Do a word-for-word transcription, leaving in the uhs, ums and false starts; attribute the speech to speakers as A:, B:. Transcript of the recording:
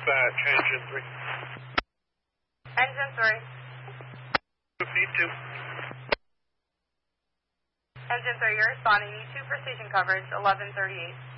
A: Dispatch, engine three.
B: Engine three.
A: Need two.
B: Engine three, you're responding. Need two for station coverage, eleven thirty-eight.